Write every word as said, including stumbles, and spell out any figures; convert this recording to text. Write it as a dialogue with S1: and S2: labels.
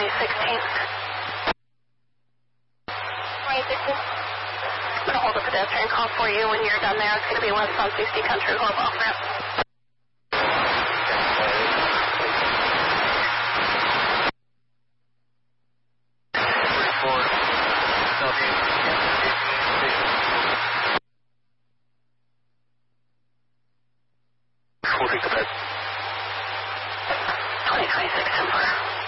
S1: twenty sixteen. twenty sixteen. I'm going to hold a pedestrian call for you. When you're done there, it's going to be west on sixty Country Club off ramp. We'll take the bed.